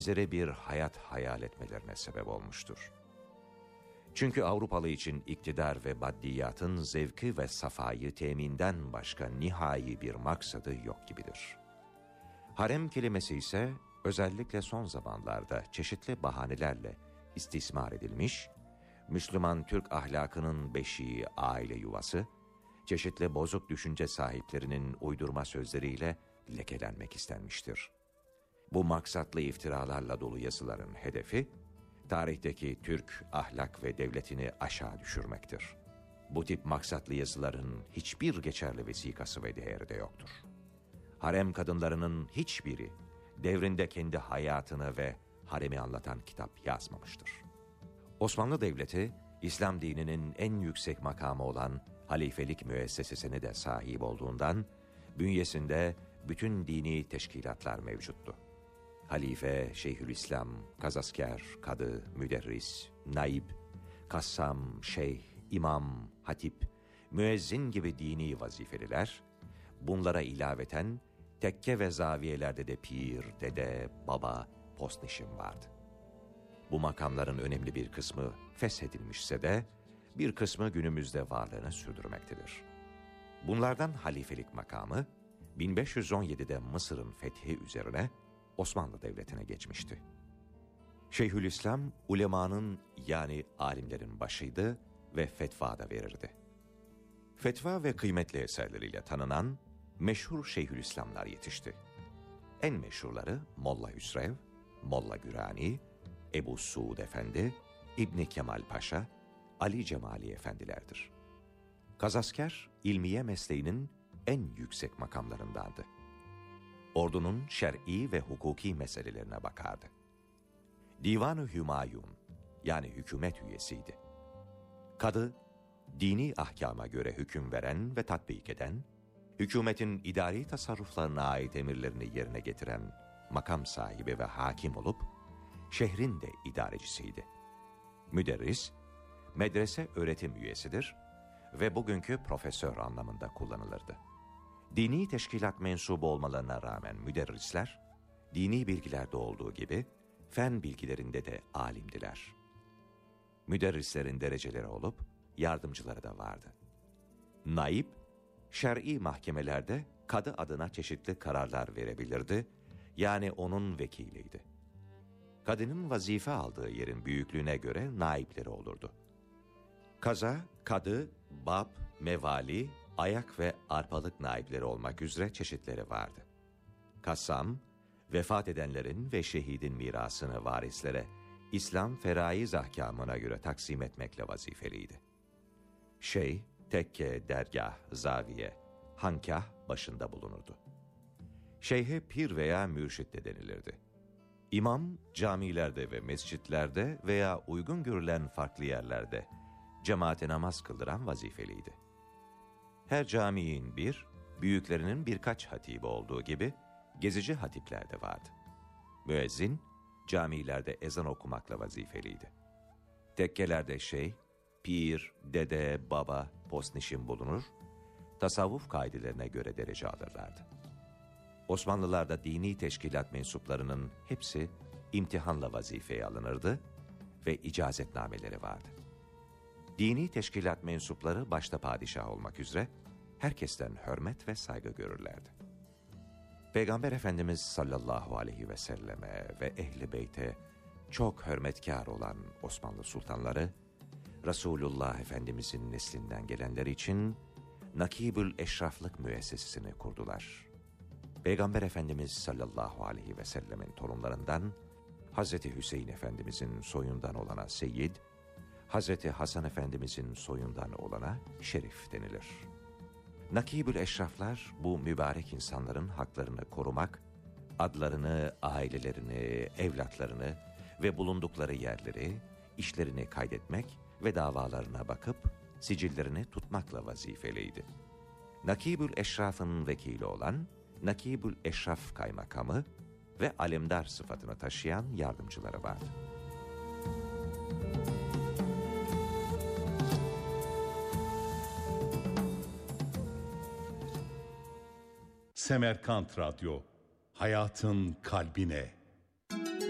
benzeri bir hayat hayal etmelerine sebep olmuştur. Çünkü Avrupalı için iktidar ve maddiyatın zevki ve safayı teminden başka nihai bir maksadı yok gibidir. Harem kelimesi ise özellikle son zamanlarda çeşitli bahanelerle istismar edilmiş, Müslüman Türk ahlakının beşiği aile yuvası, çeşitli bozuk düşünce sahiplerinin uydurma sözleriyle lekelenmek istenmiştir. Bu maksatlı iftiralarla dolu yazıların hedefi, tarihteki Türk ahlak ve devletini aşağı düşürmektir. Bu tip maksatlı yazıların hiçbir geçerli vesikası ve değeri de yoktur. Harem kadınlarının hiçbiri devrinde kendi hayatını ve haremi anlatan kitap yazmamıştır. Osmanlı Devleti, İslam dininin en yüksek makamı olan halifelik müessesesine de sahip olduğundan, bünyesinde bütün dini teşkilatlar mevcuttu. Halife, Şeyhülislam, kazasker, kadı, müderris, naib, kassam, şeyh, imam, hatip, müezzin gibi dini vazifeliler, bunlara ilaveten tekke ve zaviyelerde de pir, dede, baba, postnişin vardı. Bu makamların önemli bir kısmı feshedilmişse de bir kısmı günümüzde varlığını sürdürmektedir. Bunlardan halifelik makamı 1517'de Mısır'ın fethi üzerine Osmanlı Devleti'ne geçmişti. Şeyhülislam ulemanın yani alimlerin başıydı ve fetva da verirdi. Fetva ve kıymetli eserleriyle tanınan meşhur Şeyhülislamlar yetişti. En meşhurları Molla Hüsrev, Molla Gürani, Ebu Suud Efendi, İbni Kemal Paşa, Ali Cemali Efendilerdir. Kazasker, ilmiye mesleğinin en yüksek makamlarındandı. Ordunun şer'i ve hukuki meselelerine bakardı. Divan-ı Hümayun, yani hükümet üyesiydi. Kadı, dini ahkama göre hüküm veren ve tatbik eden, hükümetin idari tasarruflarına ait emirlerini yerine getiren makam sahibi ve hakim olup, şehrin de idarecisiydi. Müderris, medrese öğretim üyesidir ve bugünkü profesör anlamında kullanılırdı. Dini teşkilat mensubu olmalarına rağmen müderrisler, dini bilgilerde olduğu gibi fen bilgilerinde de alimdiler. Müderrislerin dereceleri olup yardımcıları da vardı. Naib, şer'i mahkemelerde kadı adına çeşitli kararlar verebilirdi, yani onun vekiliydi. Kadının vazife aldığı yerin büyüklüğüne göre naipleri olurdu. Kaza, kadı, bab, mevali, ayak ve arpalık naipleri olmak üzere çeşitleri vardı. Kassam, vefat edenlerin ve şehidin mirasını varislere İslam feraiz ahkamına göre taksim etmekle vazifeliydi. Şeyh, tekke, dergah, zaviye, hankah başında bulunurdu. Şeyhe pir veya mürşit de denilirdi. İmam, camilerde ve mescitlerde veya uygun görülen farklı yerlerde cemaate namaz kıldıran vazifeliydi. Her caminin bir, büyüklerinin birkaç hatibi olduğu gibi gezici hatipler de vardı. Müezzin, camilerde ezan okumakla vazifeliydi. Tekkelerde şeyh, pir, dede, baba, postnişin bulunur, tasavvuf kaidelerine göre derece alırlardı. Osmanlılarda dini teşkilat mensuplarının hepsi imtihanla vazifeye alınırdı ve icazetnameleri vardı. Dini teşkilat mensupları başta padişah olmak üzere herkesten hürmet ve saygı görürlerdi. Peygamber Efendimiz sallallahu aleyhi ve selleme ve ehl-i beyte çok hürmetkar olan Osmanlı sultanları, Resulullah Efendimizin neslinden gelenler için Nakibül Eşraflık müessesesini kurdular. Peygamber Efendimiz sallallahu aleyhi ve sellemin torunlarından Hazreti Hüseyin Efendimizin soyundan olana Seyyid, Hazreti Hasan Efendimizin soyundan olana Şerif denilir. Nakibül Eşraflar bu mübarek insanların haklarını korumak, adlarını, ailelerini, evlatlarını ve bulundukları yerleri, işlerini kaydetmek ve davalarına bakıp sicillerini tutmakla vazifeliydi. Nakibül Eşraf'ın vekili olan Nakibül Eşraf kaymakamı ve alemdar sıfatını taşıyan yardımcıları vardı. Semerkant Radyo, hayatın kalbine.